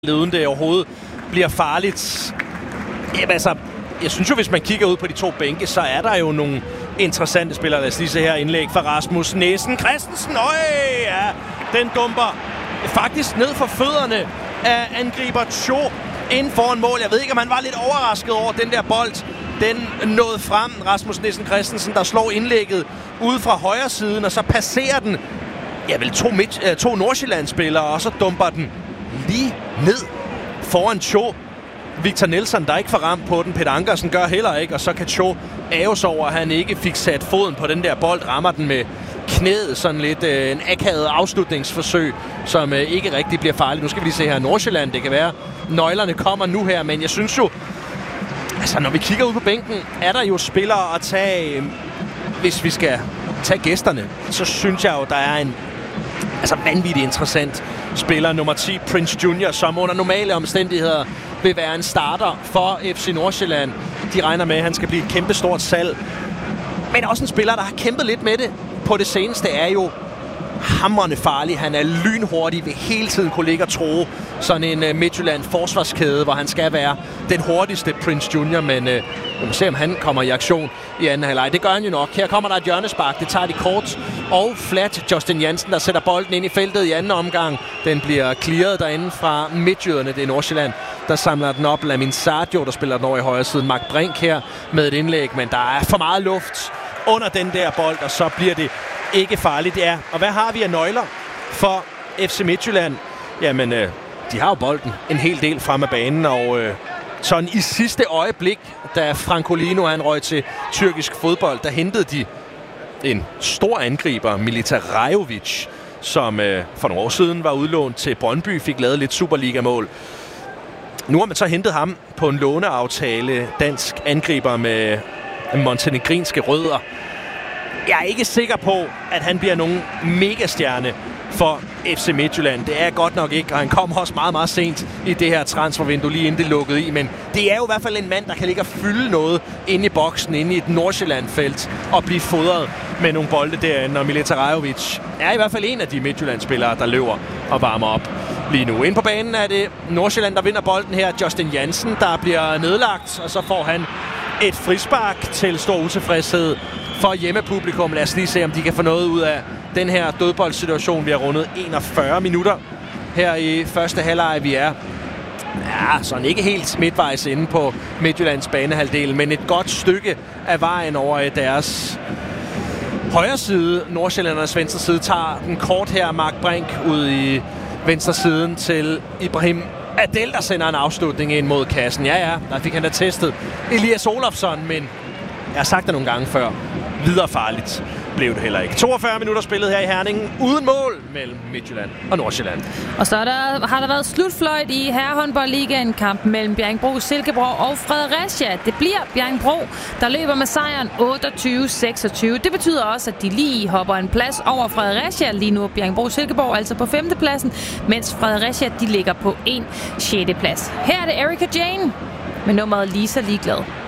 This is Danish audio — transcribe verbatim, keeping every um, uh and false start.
uden det overhovedet bliver farligt. Jamen altså, jeg synes jo, hvis man kigger ud på de to bænke, så er der jo nogle interessante spillere. Lad os lige se her indlæg fra Rasmus Nielsen Christensen. Øj, ja, den dumper faktisk ned for fødderne af angriber Cho inden foran mål. Jeg ved ikke, om han var lidt overrasket over den der bold. Den nåede frem. Rasmus Nielsen Christensen, der slår indlægget ude fra højre siden, og så passerer den ja, vel to, midt, to Nordsjælland-spillere, og så dumper den lige ned foran Cho. Victor Nielsen, der ikke får ramt på den. Peter Ankersen gør heller ikke, og så kan Cho æves over, at han ikke fik sat foden på den der bold. Rammer den med knæet, sådan lidt øh, en akavet afslutningsforsøg, som øh, ikke rigtig bliver farligt. Nu skal vi lige se her Nordsjælland. Det kan være, nøglerne kommer nu her, men jeg synes jo, altså når vi kigger ud på bænken, er der jo spillere at tage, øh, hvis vi skal tage gæsterne, så synes jeg jo, der er en altså vanvittigt interessant spiller, nummer ti, Prince Junior, som under normale omstændigheder vil være en starter for F C Nordsjælland. De regner med, at han skal blive et kæmpestort salg. Men også en spiller, der har kæmpet lidt med det på det seneste, er jo hamrende farlig. Han er lynhurtig, vil hele tiden kunne ligge og tro sådan en uh, Midtjylland forsvarskæde, hvor han skal være den hurtigste, Prince Junior, men uh, vi må se, om han kommer i aktion i anden halvleg. Det gør han jo nok. Her kommer der et hjørnespark. Det tager de kort og flat. Justin Jensen, der sætter bolden ind i feltet i anden omgang. Den bliver clearet derinde fra midtjyderne. Det er Nordsjælland, der samler den op. Lamin Sardio, der spiller den over i højre side. Mark Brink her med et indlæg, men der er for meget luft under den der bold, og så bliver det ikke farligt. Ja, og hvad har vi af nøgler for F C Midtjylland? Jamen, øh, de har jo bolden en hel del frem af banen, og øh, sådan i sidste øjeblik, da Francolino han røg til tyrkisk fodbold, der hentede de en stor angriber, Milita Rajovic, som øh, for nogle år siden var udlånt til Brøndby, fik lavet lidt Superliga-mål. Nu har man så hentet ham på en låneaftale, dansk angriber med montenegrinske rødder. Jeg er ikke sikker på, at han bliver nogen megastjerne for F C Midtjylland. Det er godt nok ikke, og han kom også meget, meget sent i det her transfervindue, lige inden det lukkede i. Men det er jo i hvert fald en mand, der kan ligge og fylde noget inde i boksen, inde i et Nordsjælland-felt, og blive fodret med nogle bolde derinde. Og Milita Rajovic er i hvert fald en af de Midtjylland-spillere, der løber og varmer op lige nu. Ind på banen er det Nordsjælland, der vinder bolden her. Justin Jensen, der bliver nedlagt, og så får han et frispark til stor utilfredshed for hjemmepublikum. Lad os lige se, om de kan få noget ud af den her dødboldsituation. Vi har rundet enogfyrre minutter her i første halvleg. Vi er ja, sådan ikke helt midtvejs inde på Midtjyllands banehalvdel, men et godt stykke af vejen over i deres højre side. Nordsjællandernes venstre side tager den kort her. Mark Brink ud i venstre siden til Ibrahim Adel, der sender en afslutning ind mod kassen. Ja, ja, der fik han da testet Elias Olofsson, men jeg har sagt det nogle gange før. Videre farligt blev det heller ikke. toogfyrre minutter spillet her i Herning uden mål mellem Midtjylland og Nordsjælland. Og så der, har der været slutfløjt i herrehåndboldligaen, kampen mellem Bjerringbro Silkeborg og Fredericia. Det bliver Bjerringbro, der løber med sejren otteogtyve seksogtyve. Det betyder også, at de lige hopper en plads over Fredericia. Lige nu er Bjerringbro Silkeborg altså på femtepladsen, mens Fredericia de ligger på en sjette plads. Her er det Erika Jane med nummeret Lisa Ligeglad.